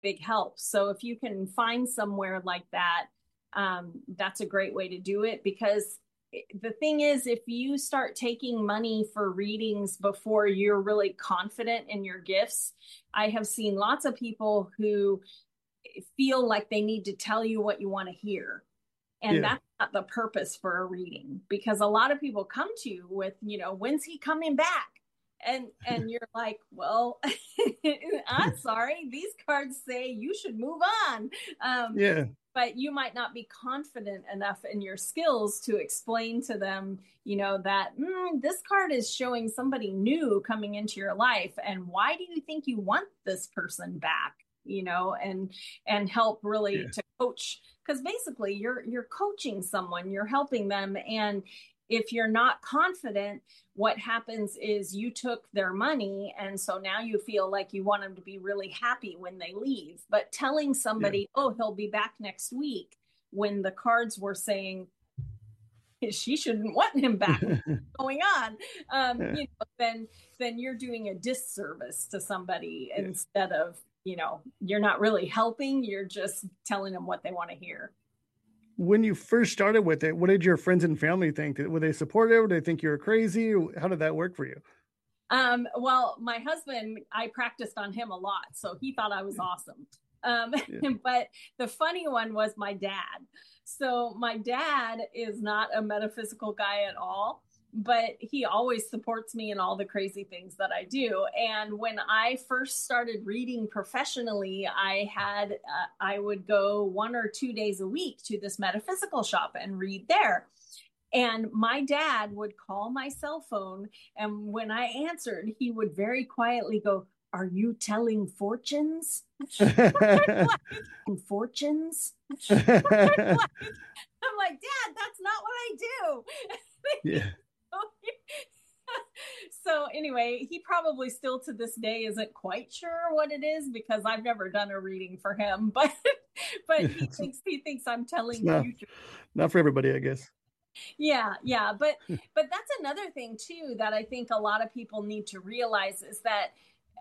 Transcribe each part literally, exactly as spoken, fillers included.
big help. So if you can find somewhere like that, um, that's a great way to do it because the thing is, if you start taking money for readings before you're really confident in your gifts, I have seen lots of people who feel like they need to tell you what you want to hear. And Yeah. that's not the purpose for a reading because a lot of people come to you with, you know, when's he coming back? And and you're like, well, I'm sorry, these cards say you should move on. Um, Yeah. but you might not be confident enough in your skills to explain to them, you know, that mm, this card is showing somebody new coming into your life. And why do you think you want this person back? You know, and and help really Yeah. to coach because basically you're you're coaching someone, you're helping them. And if you're not confident, what happens is you took their money and so now you feel like you want them to be really happy when they leave, but telling Yeah. somebody, oh, he'll be back next week, when the cards were saying she shouldn't want him back, what's going on, um Yeah. you know, then then you're doing a disservice to somebody Yeah. instead of, you know, you're not really helping, you're just telling them what they want to hear. When you first started with it, what did your friends and family think? Were they supportive? Did they think you were crazy? How did that work for you? Um, well, my husband, I practiced on him a lot, so he thought I was awesome. Um, Yeah. but the funny one was my dad. So my dad is not a metaphysical guy at all, but he always supports me in all the crazy things that I do. And when I first started reading professionally, I had uh, I would go one or two days a week to this metaphysical shop and read there. And my dad would call my cell phone. And when I answered, he would very quietly go, are you telling fortunes? Fortunes? I'm like, Dad, that's not what I do. Yeah. So anyway, he probably still to this day isn't quite sure what it is because I've never done a reading for him, but but he It's, thinks he thinks I'm it's telling not future. not for everybody, I guess. Yeah, yeah, but but that's another thing too that I think a lot of people need to realize is that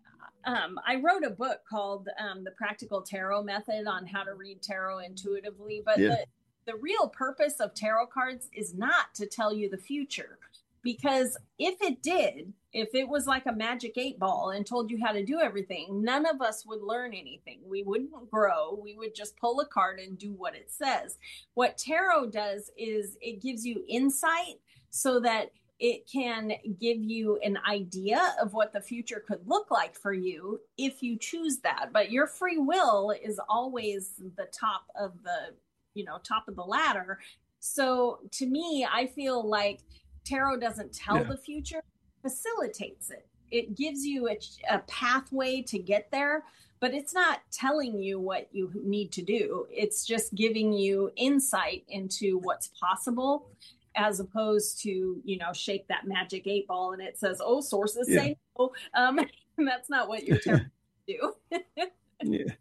um, I wrote a book called um, The Practical Tarot Method on how to read tarot intuitively, but Yeah. the the real purpose of tarot cards is not to tell you the future. Because if it did, if it was like a magic eight ball and told you how to do everything, none of us would learn anything. We wouldn't grow. We would just pull a card and do what it says. What tarot does is it gives you insight so that it can give you an idea of what the future could look like for you if you choose that. But your free will is always the top of the, you know, top of the ladder. So to me, I feel like tarot doesn't tell Yeah. the future, facilitates it. It gives you a, a pathway to get there, but it's not telling you what you need to do. It's just giving you insight into what's possible as opposed to, you know, shake that magic eight ball and it says, oh, sources Yeah. say no. Um, and that's not what your tarot do. Yeah.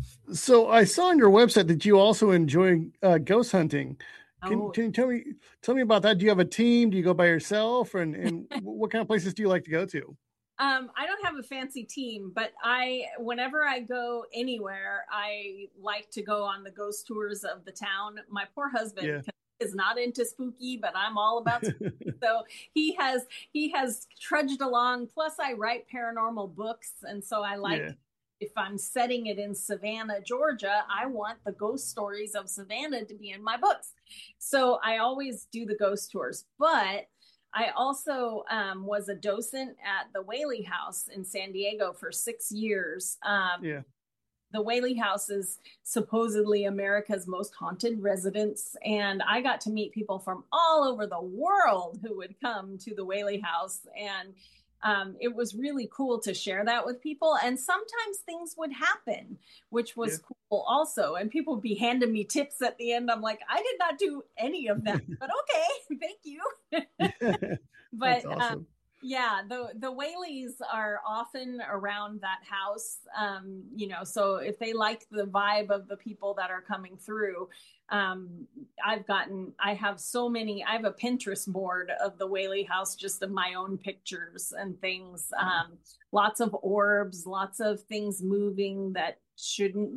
So I saw on your website that you also enjoy uh, ghost hunting. Can Oh, can you tell me tell me about that? Do you have a team? Do you go by yourself? And and what kind of places do you like to go to? Um, I don't have a fancy team, but I, whenever I go anywhere, I like to go on the ghost tours of the town. My poor husband Yeah. is not into spooky, but I'm all about spooky. So he has he has trudged along. Plus, I write paranormal books, and so I Yeah. like if I'm setting it in Savannah, Georgia, I want the ghost stories of Savannah to be in my books. So I always do the ghost tours, but I also um, was a docent at the Whaley House in San Diego for six years. Um, Yeah. the Whaley House is supposedly America's most haunted residence. And I got to meet people from all over the world who would come to the Whaley House. And um, it was really cool to share that with people. And sometimes things would happen, which Yeah. was cool also. And people would be handing me tips at the end. I'm like, I did not do any of that, but okay, thank you. Yeah. That's But um, awesome. yeah, the the Whaleys are often around that house. Um, you know, so if they like the vibe of the people that are coming through, um, I've gotten, I have so many. I have a Pinterest board of the Whaley house, just of my own pictures and things. Um, lots of orbs, lots of things moving that shouldn't